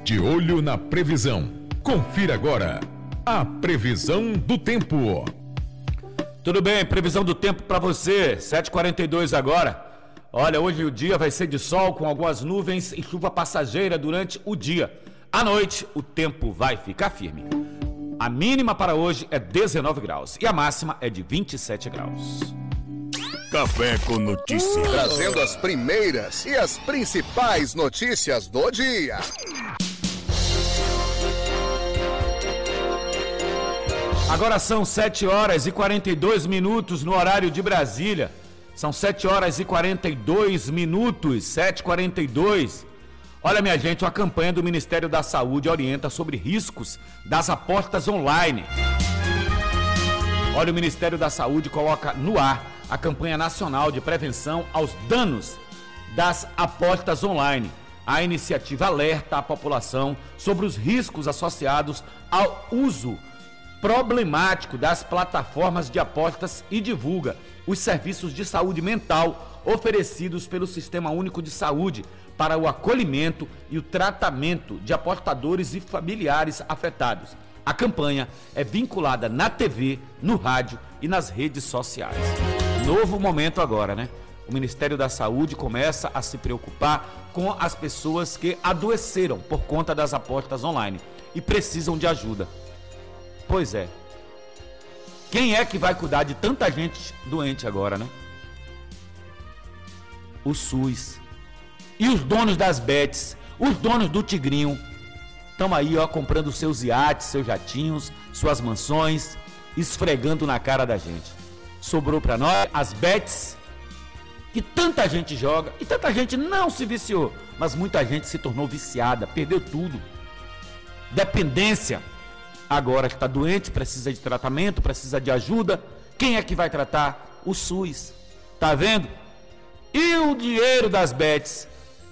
De olho na previsão. Confira agora a previsão do tempo. Tudo bem, previsão do tempo para você, 7h42 agora. Olha, hoje o dia vai ser de sol com algumas nuvens e chuva passageira durante o dia. À noite, o tempo vai ficar firme. A mínima para hoje é 19 graus e a máxima é de 27 graus. Café com Notícias. Trazendo as primeiras e as principais notícias do dia. Agora são 7h42 no horário de Brasília. São 7h42, 7h42. Olha, minha gente, uma campanha do Ministério da Saúde orienta sobre riscos das apostas online. Olha, o Ministério da Saúde coloca no ar a campanha nacional de prevenção aos danos das apostas online. A iniciativa alerta a população sobre os riscos associados ao uso problemático das plataformas de apostas e divulga os serviços de saúde mental oferecidos pelo Sistema Único de Saúde para o acolhimento e o tratamento de apostadores e familiares afetados. A campanha é vinculada na TV, no rádio e nas redes sociais. Novo momento agora, né? O Ministério da Saúde começa a se preocupar com as pessoas que adoeceram por conta das apostas online e precisam de ajuda. Pois é. Quem é que vai cuidar de tanta gente doente agora, né? O SUS. E os donos das bets, os donos do Tigrinho, estão aí, ó, comprando seus iates, seus jatinhos, suas mansões, esfregando na cara da gente. Sobrou para nós as bets, que tanta gente joga, e tanta gente não se viciou, mas muita gente se tornou viciada, perdeu tudo. Dependência. Agora está doente, precisa de tratamento, precisa de ajuda. Quem é que vai tratar? O SUS. Tá vendo? E o dinheiro das bets?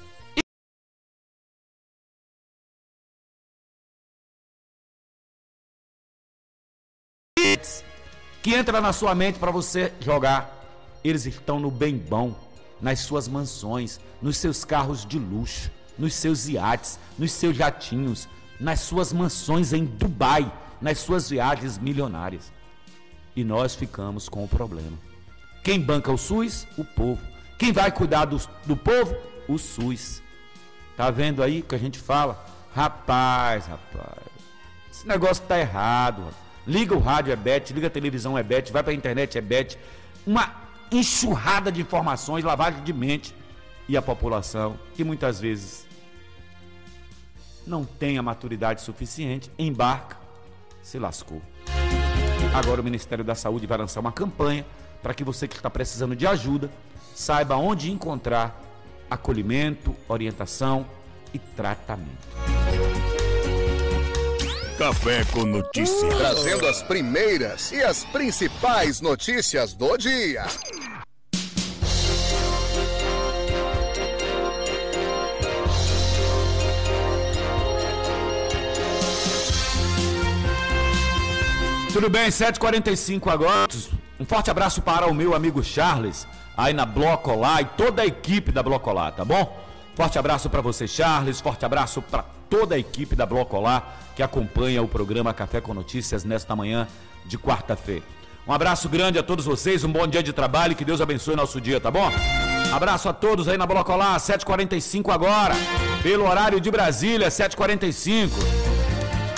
Que entra na sua mente para você jogar. Eles estão no bem bom, nas suas mansões, nos seus carros de luxo, nos seus iates, nos seus jatinhos, nas suas mansões em Dubai, nas suas viagens milionárias. E nós ficamos com o problema. Quem banca o SUS? O povo. Quem vai cuidar do povo? O SUS. Tá vendo aí o que a gente fala? Rapaz, esse negócio tá errado. Liga o rádio, é bet, liga a televisão, é bet, vai pra internet, é bet. Uma enxurrada de informações, lavagem de mente. E a população, que muitas vezes não tem a maturidade suficiente, embarca, se lascou. Agora o Ministério da Saúde vai lançar uma campanha para que você que está precisando de ajuda saiba onde encontrar acolhimento, orientação e tratamento. Café com Notícias. Trazendo as primeiras e as principais notícias do dia. Tudo bem, 7h45 agora. Um forte abraço para o meu amigo Charles, aí na Blocolá e toda a equipe da Blocolá, tá bom? Forte abraço para você, Charles. Forte abraço para toda a equipe da Blocolá que acompanha o programa Café com Notícias nesta manhã de quarta-feira. Um abraço grande a todos vocês, um bom dia de trabalho e que Deus abençoe nosso dia, tá bom? Abraço a todos aí na Blocolá, 7h45 agora, pelo horário de Brasília, 7h45.